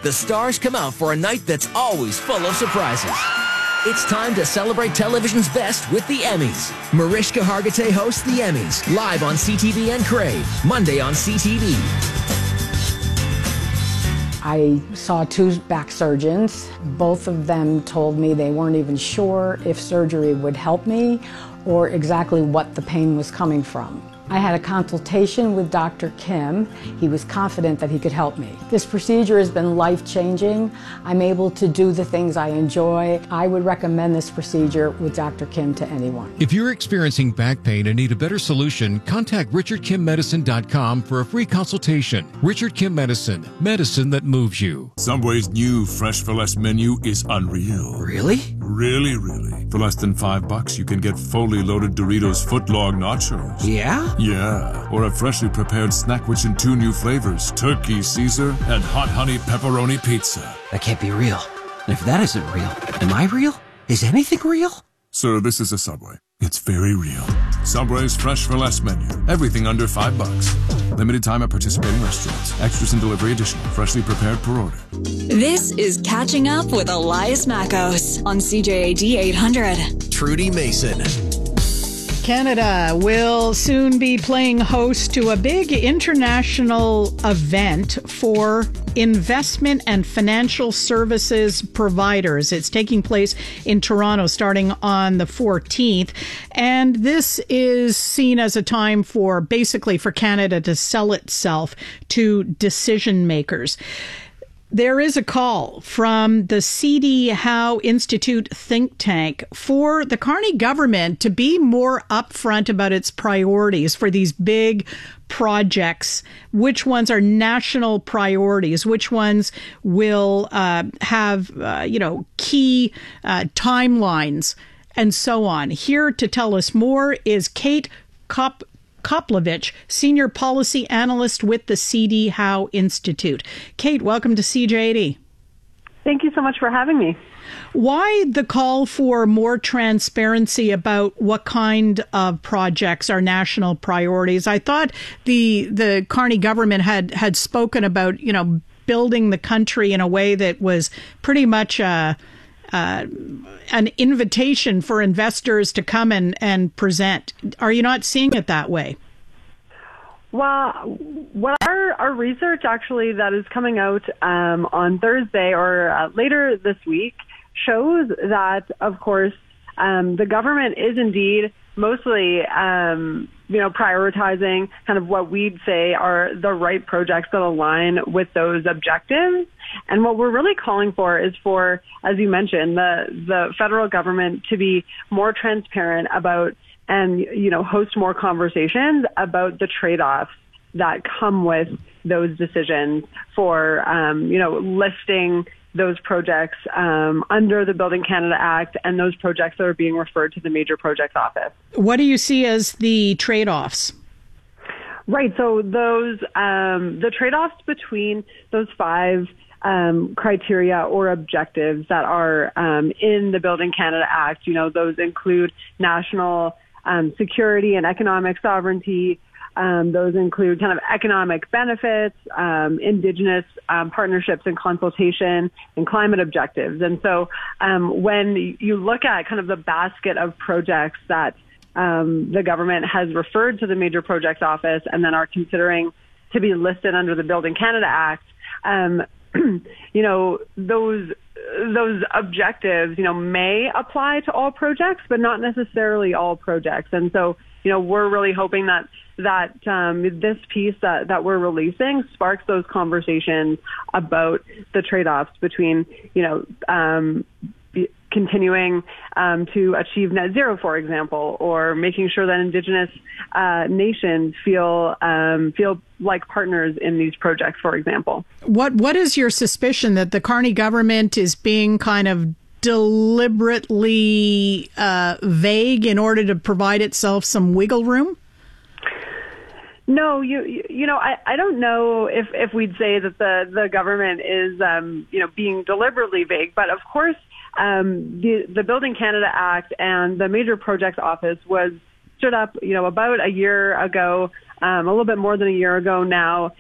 the stars come out for a night that's always full of surprises. It's time to celebrate television's best with the Emmys. Mariska Hargitay hosts the Emmys, live on CTV and Crave, Monday on CTV. I saw 2 back surgeons. Both of them told me they weren't even sure if surgery would help me or exactly what the pain was coming from. I had a consultation with Dr. Kim. He was confident that he could help me. This procedure has been life-changing. I'm able to do the things I enjoy. I would recommend this procedure with Dr. Kim to anyone. If you're experiencing back pain and need a better solution, contact RichardKimMedicine.com for a free consultation. Richard Kim Medicine, medicine that moves you. Subway's new Fresh for Less menu is unreal. Really? Really. For less than $5, you can get fully loaded Doritos footlong nachos. Yeah? Yeah. Or a freshly prepared snack which in 2 new flavors, Turkey Caesar and Hot Honey Pepperoni Pizza. That can't be real. And if that isn't real, am I real? Is anything real? Sir, this is a Subway. It's very real. Subway's Fresh for Less menu. Everything under $5. Limited time at participating restaurants. Extras and delivery additional. Freshly prepared per order. This is Catching Up with Elias Mackos on CJAD 800. Trudy Mason. Canada will soon be playing host to a big international event for investment and financial services providers. It's taking place in Toronto starting on the 14th. And this is seen as a time for Canada to sell itself to decision makers. There is a call from the C.D. Howe Institute think tank for the Carney government to be more upfront about its priorities for these big projects. Which ones are national priorities? Which ones will have key timelines and so on? Here to tell us more is Kate Koplovich, Senior Policy Analyst with the C.D. Howe Institute. Kate, welcome to CJAD. Thank you so much for having me. Why the call for more transparency about what kind of projects are national priorities? I thought the Carney government had spoken about, building the country in a way that was pretty much an invitation for investors to come and present. Are you not seeing it that way? Well, what our research actually that is coming out on Thursday or later this week shows that, of course, the government is indeed mostly, prioritizing kind of what we'd say are the right projects that align with those objectives. And what we're really calling for is for, as you mentioned, the federal government to be more transparent about and, host more conversations about the trade-offs that come with those decisions for, listing those projects under the Building Canada Act and those projects that are being referred to the Major Projects Office. What do you see as the trade-offs? Right. So those the trade-offs between those 5 criteria or objectives that are in the Building Canada Act, those include national security and economic sovereignty. Those include kind of economic benefits, Indigenous partnerships and consultation, and climate objectives. And so when you look at kind of the basket of projects that the government has referred to the Major Projects Office and then are considering to be listed under the Building Canada Act, those objectives, may apply to all projects, but not necessarily all projects. And so, we're really hoping that this piece that we're releasing sparks those conversations about the trade-offs between, continuing to achieve net zero, for example, or making sure that Indigenous nations feel like partners in these projects, for example. What is your suspicion that the Carney government is being kind of deliberately vague in order to provide itself some wiggle room? No, I don't know if we'd say that the government is, being deliberately vague, but of course, the Building Canada Act and the Major Projects Office was stood up, about a year ago, a little bit more than a year ago now,